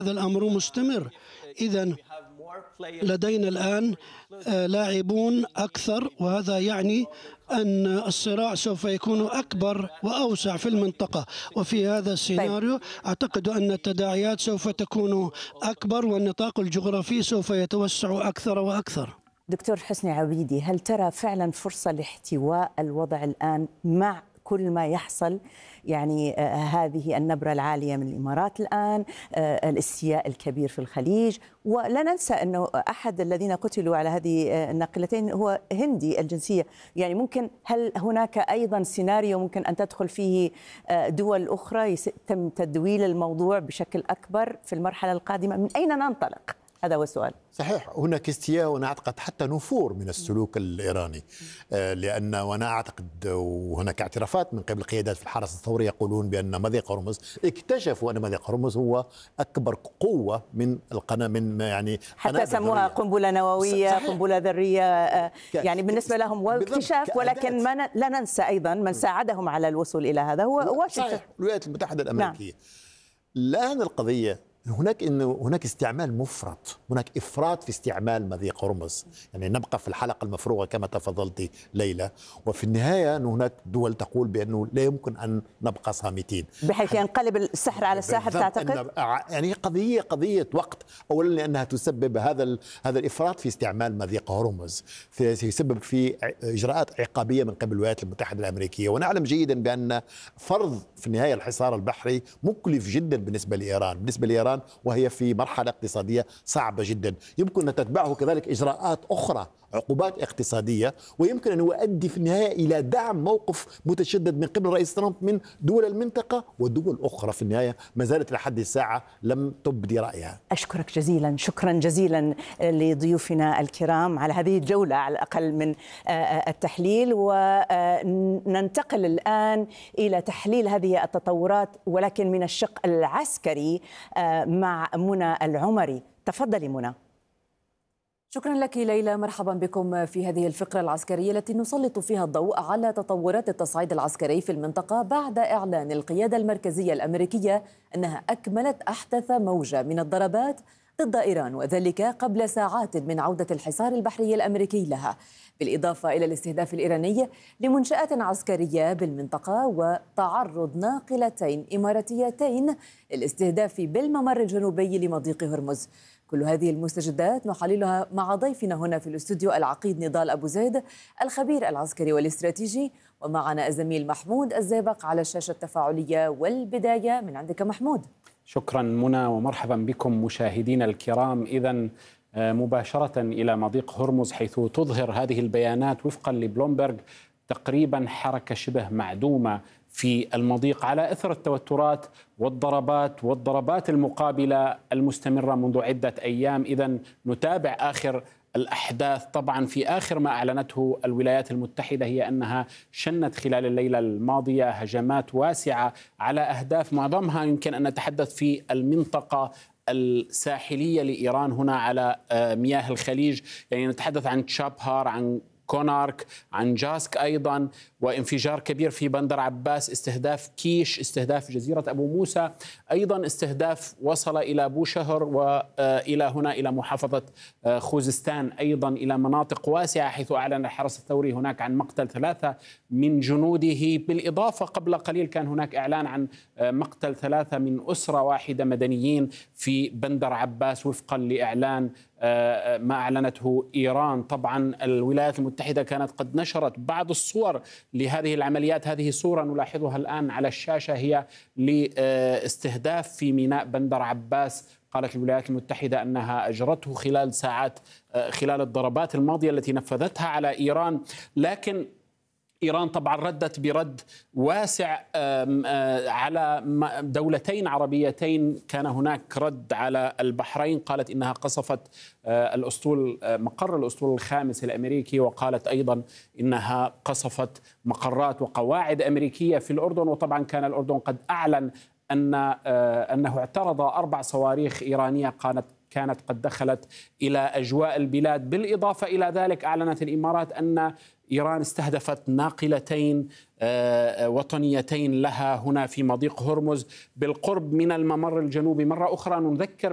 هذا الأمر مستمر. إذا لدينا الآن لاعبون أكثر، وهذا يعني أن الصراع سوف يكون أكبر وأوسع في المنطقة. وفي هذا السيناريو أعتقد أن التداعيات سوف تكون أكبر، والنطاق الجغرافي سوف يتوسع أكثر وأكثر. دكتور حسني عبيدي، هل ترى فعلا فرصة لاحتواء الوضع الآن مع كل ما يحصل؟ يعني هذه النبرة العالية من الإمارات الآن، الاستياء الكبير في الخليج، ولا ننسى أنه أحد الذين قتلوا على هذه الناقلتين هو هندي الجنسية. يعني ممكن، هل هناك أيضا سيناريو ممكن أن تدخل فيه دول أخرى يتم تدويل الموضوع بشكل أكبر في المرحلة القادمة؟ من أين ننطلق؟ هذا هو السؤال. صحيح، هناك استياء وانا اعتقد حتى نفور من السلوك الايراني، لان وانا اعتقد وهناك اعترافات من قبل قيادات في الحرس الثوري يقولون بان مضيق هرمز، اكتشفوا ان مضيق هرمز هو اكبر قوه من القناه، من يعني حتى سموها قنبله نوويه. صحيح. قنبله ذريه، يعني بالنسبه لهم واكتشاف. ولكن ما لا ننسى ايضا من ساعدهم على الوصول الى هذا هو واشنطن، الولايات المتحده الامريكيه. الان القضيه هناك استعمال مفرط، هناك إفراط في استعمال مضيق هرمز. يعني نبقى في الحلقة المفروغة كما تفضلت ليلى، وفي النهاية أن هناك دول تقول بأنه لا يمكن أن نبقى صامتين بحيث ينقلب السحر على الساحر. تعتقد؟ يعني قضية وقت. أولا لأنها تسبب هذا الإفراط في استعمال مضيق هرمز سيسبب في إجراءات عقابية من قبل الولايات المتحدة الأمريكية، ونعلم جيدا بأن فرض في النهاية الحصار البحري مكلف جدا بالنسبة لإيران، وهي في مرحلة اقتصادية صعبة جدا. يمكن أن تتبعه كذلك إجراءات أخرى، عقوبات اقتصادية، ويمكن أن يؤدي في النهاية إلى دعم موقف متشدد من قبل الرئيس ترامب من دول المنطقة، ودول أخرى في النهاية ما زالت لحد الساعة لم تبدي رأيها. أشكرك جزيلا، شكرا جزيلا لضيوفنا الكرام على هذه الجولة على الأقل من التحليل. وننتقل الآن إلى تحليل هذه التطورات، ولكن من الشق العسكري مع منى العمري. تفضلي منى. شكرا لك ليلى، مرحبا بكم في هذه الفقرة العسكرية التي نسلط فيها الضوء على تطورات التصعيد العسكري في المنطقة بعد إعلان القيادة المركزية الأمريكية أنها أكملت أحدث موجة من الضربات ضد إيران، وذلك قبل ساعات من عودة الحصار البحري الأمريكي لها، بالإضافة إلى الاستهداف الإيراني لمنشآت عسكرية بالمنطقة وتعرض ناقلتين إماراتيتين للاستهداف بالممر الجنوبي لمضيق هرمز. كل هذه المستجدات نحللها مع ضيفنا هنا في الاستوديو العقيد نضال أبو زيد، الخبير العسكري والاستراتيجي، ومعنا الزميل محمود الزيبق على الشاشة التفاعلية. والبداية من عندك محمود. شكرا منى، ومرحبا بكم مشاهدينا الكرام. إذن مباشرة إلى مضيق هرمز، حيث تظهر هذه البيانات وفقا لبلومبرغ تقريبا حركة شبه معدومة في المضيق على إثر التوترات والضربات المقابلة المستمرة منذ عدة أيام. إذن نتابع آخر الأحداث. طبعا في آخر ما أعلنته الولايات المتحدة هي أنها شنت خلال الليلة الماضية هجمات واسعة على أهداف معظمها يمكن أن نتحدث في المنطقة الساحلية لإيران هنا على مياه الخليج. يعني نتحدث عن تشابهار، عن كونارك، عن جاسك أيضا، وانفجار كبير في بندر عباس، استهداف كيش، استهداف جزيرة أبو موسى، أيضا استهداف وصل إلى بوشهر وإلى هنا إلى محافظة خوزستان، أيضا إلى مناطق واسعة، حيث أعلن الحرس الثوري هناك عن مقتل 3 من جنوده. بالإضافة قبل قليل كان هناك إعلان عن مقتل 3 من أسرة واحدة مدنيين في بندر عباس وفقا لإعلان ما أعلنته إيران. طبعا الولايات المتحدة كانت قد نشرت بعض الصور لهذه العمليات. هذه صورة نلاحظها الآن على الشاشة هي لاستهداف في ميناء بندر عباس. قالت الولايات المتحدة أنها أجرته خلال ساعات خلال الضربات الماضية التي نفذتها على إيران. لكن إيران طبعا ردت برد واسع على دولتين عربيتين. كان هناك رد على البحرين، قالت إنها قصفت مقر الأسطول الخامس الأمريكي، وقالت أيضا إنها قصفت مقرات وقواعد أمريكية في الأردن. وطبعا كان الأردن قد أعلن أنه اعترض 4 صواريخ إيرانية كانت قد دخلت إلى أجواء البلاد. بالإضافة إلى ذلك أعلنت الإمارات أن إيران استهدفت ناقلتين وطنيتين لها هنا في مضيق هرمز بالقرب من الممر الجنوبي. مرة أخرى نذكر